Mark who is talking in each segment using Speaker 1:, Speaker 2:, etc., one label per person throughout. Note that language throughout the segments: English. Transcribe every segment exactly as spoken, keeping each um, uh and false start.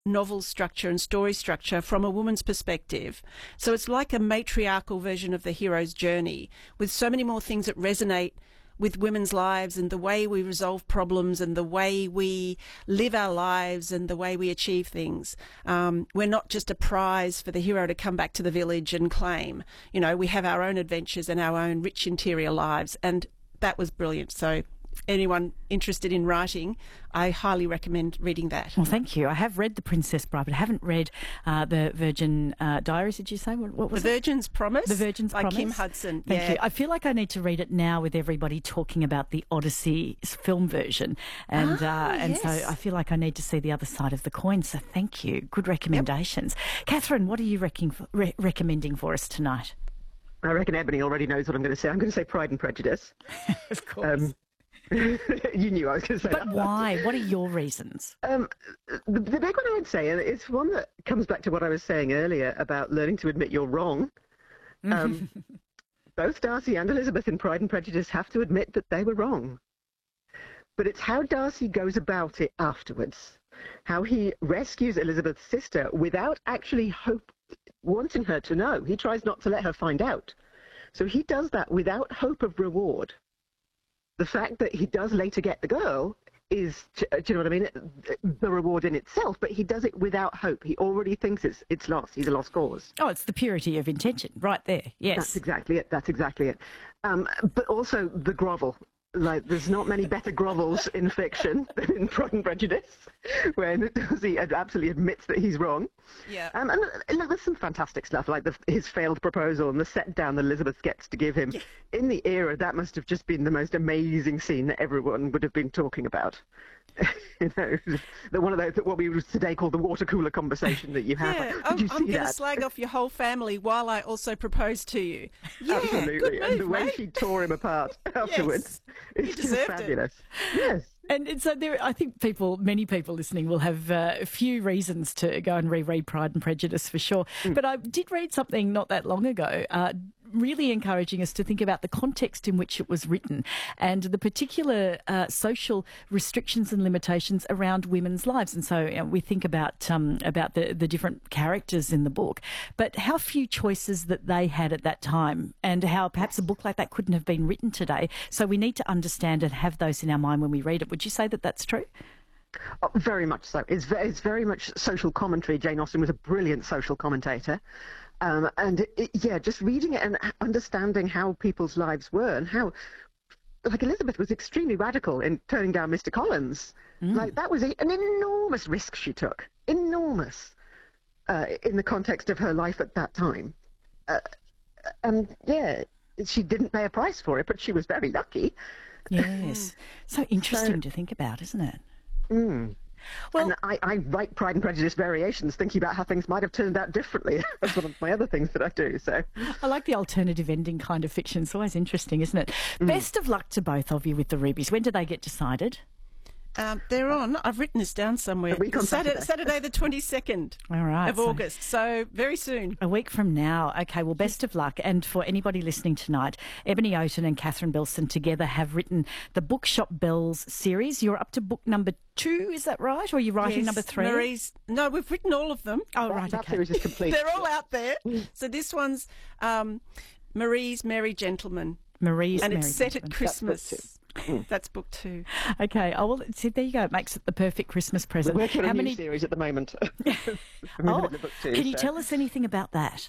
Speaker 1: novel structure and story structure from a woman's perspective. So it's like a matriarchal version of the hero's journey, with so many more things that resonate with women's lives and the way we resolve problems and the way we live our lives and the way we achieve things. Um, we're not just a prize for the hero to come back to the village and claim. You know, we have our own adventures and our own rich interior lives, and that was brilliant. So anyone interested in writing, I highly recommend reading that.
Speaker 2: Well, thank you. I have read The Princess Bride, but I haven't read uh, the Virgin uh, Diaries, did you say? What, what was
Speaker 1: The
Speaker 2: it?
Speaker 1: Virgin's Promise?
Speaker 2: The Virgin's
Speaker 1: by
Speaker 2: Promise.
Speaker 1: Kim Hudson.
Speaker 2: Thank
Speaker 1: yeah.
Speaker 2: you. I feel like I need to read it now with everybody talking about the Odyssey film version. And,
Speaker 1: Ah,
Speaker 2: uh, and
Speaker 1: yes.
Speaker 2: so I feel like I need to see the other side of the coin. So thank you. Good recommendations. Yep. Catherine, what are you recking, re- recommending for us tonight?
Speaker 3: I reckon Ebony already knows what I'm going to say. I'm going to say Pride and Prejudice.
Speaker 2: Of course.
Speaker 3: Um, you knew I was going to say
Speaker 2: but
Speaker 3: that.
Speaker 2: But why? What are your reasons?
Speaker 3: Um, the, the big one I would say, and it's one that comes back to what I was saying earlier about learning to admit you're wrong. Um, both Darcy and Elizabeth in Pride and Prejudice have to admit that they were wrong. But it's how Darcy goes about it afterwards, how he rescues Elizabeth's sister without actually hope, wanting her to know. He tries not to let her find out. So he does that without hope of reward. The fact that he does later get the girl is, do you know what I mean, the reward in itself, but he does it without hope. He already thinks it's it's lost. He's a lost cause.
Speaker 2: Oh, it's the purity of intention right there, yes.
Speaker 3: That's exactly it. That's exactly it. Um, but also the grovel. Like, there's not many better grovels in fiction than in Pride and Prejudice, when he absolutely admits that he's wrong.
Speaker 1: Yeah.
Speaker 3: Um, and look, there's some fantastic stuff, like the, his failed proposal and the set down that Elizabeth gets to give him. Yeah. In the era, that must have just been the most amazing scene that everyone would have been talking about. You know, the one of those, what we would today call the water cooler conversation that you have.
Speaker 1: Yeah,
Speaker 3: Did
Speaker 1: I'm,
Speaker 3: you
Speaker 1: I'm
Speaker 3: see
Speaker 1: going to
Speaker 3: that?
Speaker 1: slag off your whole family while I also propose to you. Yeah,
Speaker 3: Absolutely.
Speaker 1: good move,
Speaker 3: And the way
Speaker 1: mate.
Speaker 3: she tore him apart afterwards
Speaker 1: He
Speaker 3: is just
Speaker 1: deserved it.
Speaker 3: fabulous. Yes.
Speaker 2: And, and so there, I think people, many people listening will have uh, a few reasons to go and reread Pride and Prejudice for sure. Mm. But I did read something not that long ago, uh, really encouraging us to think about the context in which it was written and the particular uh, social restrictions and limitations around women's lives. And so you know, we think about um, about the, the different characters in the book, but how few choices that they had at that time, and how perhaps a book like that couldn't have been written today. So we need to understand and have those in our mind when we read it. Would you say that that's true?
Speaker 3: Oh, very much so. It's very, it's very much social commentary. Jane Austen was a brilliant social commentator. Um, and, it, yeah, just reading it and understanding how people's lives were and how, like, Elizabeth was extremely radical in turning down Mister Collins. Mm. Like, that was a, an enormous risk she took. Enormous. Uh, in the context of her life at that time. Uh, and, yeah, she didn't pay a price for it, but she was very lucky.
Speaker 2: Yes. So interesting so, to think about, isn't it?
Speaker 3: Mm. Well, and I, I write Pride and Prejudice variations thinking about how things might have turned out differently. That's one of my other things that I do. So
Speaker 2: I like the alternative ending kind of fiction. It's always interesting, isn't it? Mm. Best of luck to both of you with the Rubies. When do they get decided?
Speaker 1: Um, they're on. I've written this down somewhere.
Speaker 3: A week on
Speaker 1: Saturday,
Speaker 3: Saturday.
Speaker 1: Saturday the twenty-second
Speaker 2: All right,
Speaker 1: of
Speaker 2: so
Speaker 1: August. So very soon.
Speaker 2: A week from now. Okay, well, best of luck. And for anybody listening tonight, Ebony Oaten and Catherine Bilson together have written the Bookshop Bells series. You're up to book number two, is that right? Or are you writing
Speaker 1: yes,
Speaker 2: number three?
Speaker 1: Marie's, no, we've written all of them.
Speaker 2: Oh,
Speaker 3: that,
Speaker 2: right,
Speaker 3: that
Speaker 2: okay.
Speaker 3: series is complete.
Speaker 1: They're all out there. So this one's um, Marie's Merry Gentleman.
Speaker 2: Marie's
Speaker 1: and
Speaker 2: Merry
Speaker 1: it's set
Speaker 2: Gentleman.
Speaker 1: at Christmas. That's book two.
Speaker 2: Okay. Oh, well, see, there you go. It makes it the perfect Christmas present.
Speaker 3: We're working on
Speaker 2: How
Speaker 3: a new
Speaker 2: many...
Speaker 3: series at the moment.
Speaker 2: oh,
Speaker 3: book two,
Speaker 2: can you
Speaker 3: so.
Speaker 2: tell us anything about that?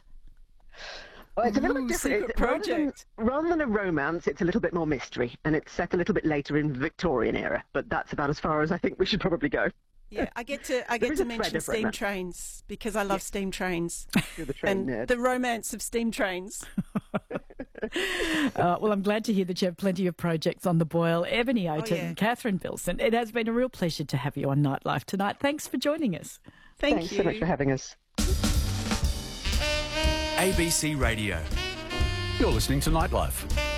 Speaker 3: Well, it's a little
Speaker 1: Ooh,
Speaker 3: bit different.
Speaker 1: secret
Speaker 3: It's, rather,
Speaker 1: project.
Speaker 3: than, rather than a romance, it's a little bit more mystery, and it's set a little bit later in the Victorian era. But that's about as far as I think we should probably go.
Speaker 1: Yeah, I get to I
Speaker 3: There
Speaker 1: get
Speaker 3: is
Speaker 1: to
Speaker 3: a thread
Speaker 1: mention
Speaker 3: of
Speaker 1: steam
Speaker 3: romance.
Speaker 1: trains because I love
Speaker 3: Yeah.
Speaker 1: steam trains
Speaker 3: You're the train
Speaker 1: and
Speaker 3: nerd.
Speaker 1: the romance of steam trains.
Speaker 2: Uh, well, I'm glad to hear that you have plenty of projects on the boil. Ebony Oaten,
Speaker 1: yeah.
Speaker 2: Catherine Bilson, it has been a real pleasure to have you on Nightlife tonight. Thanks for joining us.
Speaker 1: Thank
Speaker 3: Thanks
Speaker 1: you
Speaker 3: so much for having us.
Speaker 4: A B C Radio.
Speaker 5: You're listening to Nightlife.